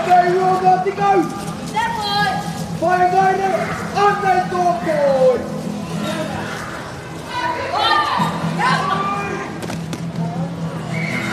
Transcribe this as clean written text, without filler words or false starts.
Okay, you all got to go. Step on. Fire guide, on that door.